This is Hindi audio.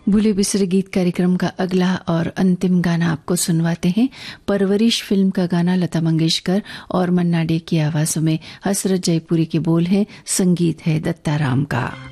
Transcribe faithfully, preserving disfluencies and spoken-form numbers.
भूले बिसरे गीत कार्यक्रम का अगला और अंतिम गाना आपको सुनवाते हैं। परवरिश फिल्म का गाना लता मंगेशकर और मन्ना डे की आवाजों में हसरत जयपुरी के बोल हैं, संगीत है दत्ताराम का।